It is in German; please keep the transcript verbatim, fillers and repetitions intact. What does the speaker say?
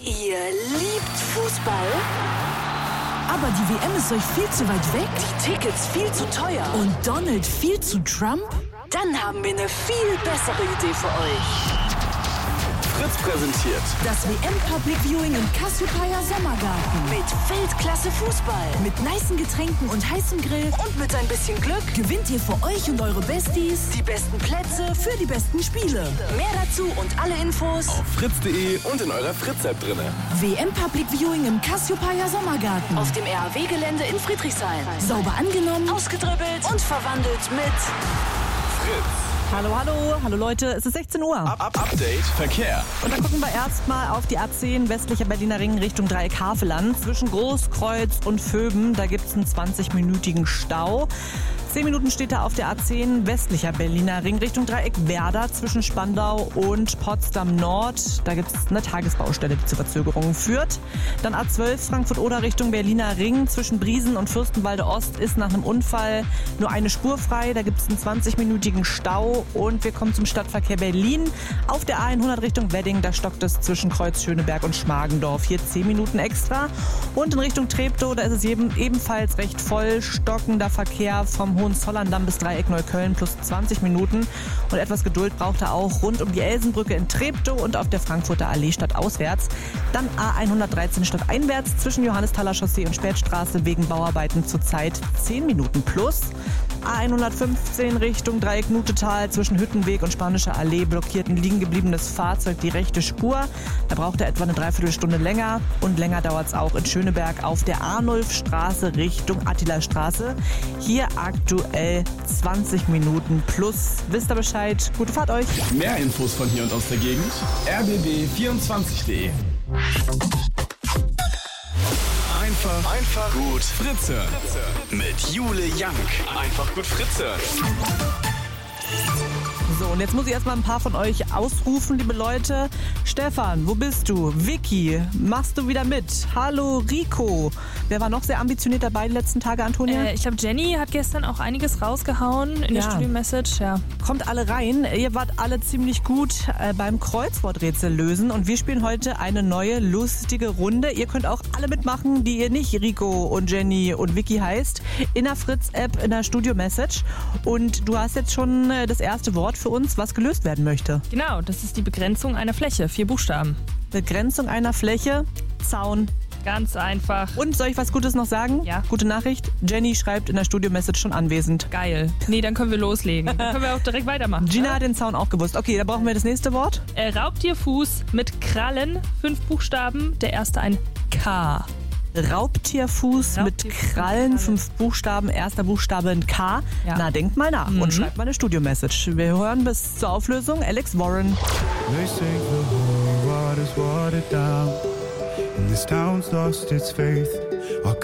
Ihr liebt Fußball? Aber die W M ist euch viel zu weit weg? Die Tickets viel zu teuer? Und Donald viel zu Trump? Dann haben wir eine viel bessere Idee für euch. Fritz präsentiert das W M Public Viewing im Cassiopeia Sommergarten. Mit Weltklasse Fußball. Mit nicen Getränken und heißem Grill. Und mit ein bisschen Glück gewinnt ihr für euch und eure Besties die besten Plätze für die besten Spiele. Mehr dazu und alle Infos auf fritz punkt de und in eurer Fritz-App drin. W M Public Viewing im Cassiopeia Sommergarten. Auf dem R A W-Gelände in Friedrichshain. Sauber angenommen, ausgedribbelt und verwandelt mit Fritz. Hallo, hallo, hallo Leute, es ist sechzehn Uhr. Up, up, Update Verkehr. Und dann gucken wir erstmal auf die A zehn westlicher Berliner Ring Richtung Dreieck Havelland. Zwischen Großkreuz und Vöben, da gibt es einen zwanzig-minütigen Stau. Zehn Minuten steht da auf der A zehn westlicher Berliner Ring Richtung Dreieck Werder zwischen Spandau und Potsdam Nord. Da gibt es eine Tagesbaustelle, die zu Verzögerungen führt. Dann A zwölf Frankfurt-Oder Richtung Berliner Ring zwischen Briesen und Fürstenwalde Ost ist nach einem Unfall nur eine Spur frei. Da gibt es einen zwanzig-minütigen Stau. Und wir kommen zum Stadtverkehr Berlin. Auf der A hundert Richtung Wedding, da stockt es zwischen Kreuz Schöneberg und Schmargendorf. Hier zehn Minuten extra. Und in Richtung Treptow, da ist es eben ebenfalls recht voll. Stockender Verkehr vom Hohenzollern-Damm bis Dreieck Neukölln plus zwanzig Minuten. Und etwas Geduld braucht er auch rund um die Elsenbrücke in Treptow und auf der Frankfurter Allee stadtauswärts. Dann A hundertdreizehn stadteinwärts zwischen Johannesthaler Chaussee und Spätstraße wegen Bauarbeiten zurzeit zehn Minuten plus. A hundertfünfzehn Richtung Dreieck Nutetal zwischen Hüttenweg und Spanischer Allee blockiert ein liegen gebliebenes Fahrzeug die rechte Spur. Da braucht er etwa eine Dreiviertelstunde länger. Und länger dauert es auch in Schöneberg auf der Arnulfstraße Richtung Attilastraße. Hier aktuell zwanzig Minuten plus. Wisst ihr Bescheid? Gute Fahrt euch. Mehr Infos von hier und aus der Gegend. r b b vierundzwanzig punkt de. Einfach, einfach gut Fritze. Mit Jule Young. Einfach gut Fritze. So, und jetzt muss ich erstmal ein paar von euch ausrufen, liebe Leute. Stefan, wo bist du? Vicky, machst du wieder mit? Hallo Rico. Wer war noch sehr ambitioniert dabei die letzten Tage, Antonia? Äh, ich glaube, Jenny hat gestern auch einiges rausgehauen in Ja. der Studio-Message. Ja. Kommt alle rein. Ihr wart alle ziemlich gut äh, beim Kreuzworträtsel lösen und wir spielen heute eine neue, lustige Runde. Ihr könnt auch alle mitmachen, die ihr nicht Rico und Jenny und Vicky heißt, in der Fritz-App, in der Studio-Message. Und du hast jetzt schon äh, das erste Wort für uns, was gelöst werden möchte. Genau, das ist die Begrenzung einer Fläche. Vier Buchstaben. Begrenzung einer Fläche, Zaun. Ganz einfach. Und soll ich was Gutes noch sagen? Ja. Gute Nachricht. Jenny schreibt in der Studio-Message schon anwesend. Geil. Nee, dann können wir loslegen. Dann können wir auch direkt weitermachen. Gina ja? hat den Zaun auch gewusst. Okay, da brauchen wir das nächste Wort. Äh, Raubtierfuß mit Krallen. Fünf Buchstaben. Der erste ein K. Raubtierfuß, Raubtierfuß mit mit Krallen, Krallen. fünf Buchstaben, erster Buchstabe ein K. Ja. Na, denkt mal nach Mhm. und schreibt mal eine Studio-Message. Wir hören bis zur Auflösung Alex Warren. They say the whole water's watered down, and this town's lost its faith. Our